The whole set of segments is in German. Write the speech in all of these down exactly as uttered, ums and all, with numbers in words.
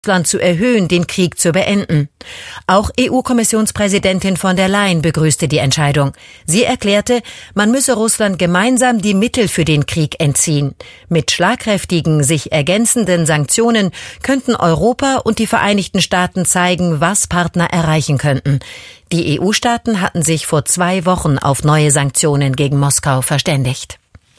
Russland zu erhöhen, den Krieg zu beenden. Auch E U-Kommissionspräsidentin von der Leyen begrüßte die Entscheidung. Sie erklärte, man müsse Russland gemeinsam die Mittel für den Krieg entziehen. Mit schlagkräftigen, sich ergänzenden Sanktionen könnten Europa und die Vereinigten Staaten zeigen, was Partner erreichen könnten. Die E U-Staaten hatten sich vor zwei Wochen auf neue Sanktionen gegen Moskau verständigt.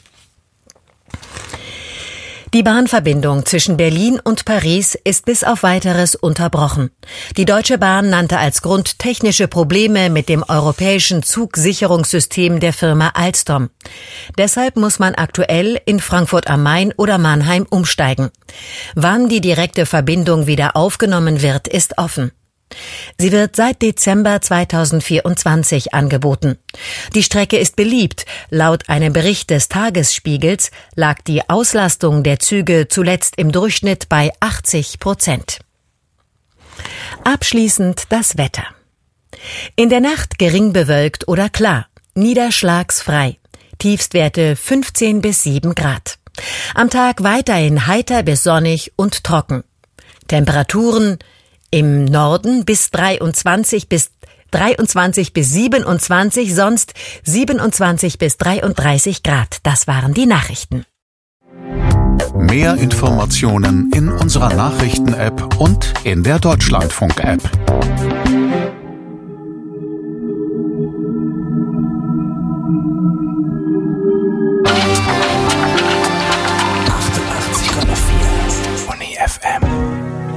Die Bahnverbindung zwischen Berlin und Paris ist bis auf Weiteres unterbrochen. Die Deutsche Bahn nannte als Grund technische Probleme mit dem europäischen Zugsicherungssystem der Firma Alstom. Deshalb muss man aktuell in Frankfurt am Main oder Mannheim umsteigen. Wann die direkte Verbindung wieder aufgenommen wird, ist offen. Sie wird seit Dezember zweitausendvierundzwanzig angeboten. Die Strecke ist beliebt. Laut einem Bericht des Tagesspiegels lag die Auslastung der Züge zuletzt im Durchschnitt bei achtzig Prozent. Abschließend das Wetter. In der Nacht gering bewölkt oder klar, niederschlagsfrei. Tiefstwerte fünfzehn bis sieben Grad. Am Tag weiterhin heiter bis sonnig und trocken. Temperaturen im Norden bis dreiundzwanzig bis dreiundzwanzig bis siebenundzwanzig, sonst siebenundzwanzig bis dreiunddreißig Grad. Das waren die Nachrichten. Mehr Informationen in unserer Nachrichten-App und in der Deutschlandfunk-App.